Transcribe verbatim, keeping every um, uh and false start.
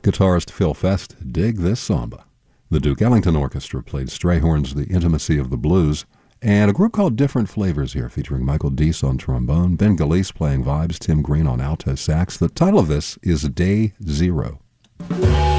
Guitarist Phil Fest, dig this samba. The Duke Ellington Orchestra played Strayhorn's The Intimacy of the Blues, and a group called Different Flavors here, featuring Michael Deese on trombone, Ben Galice playing vibes, Tim Green on alto sax. The title of this is Day Zero.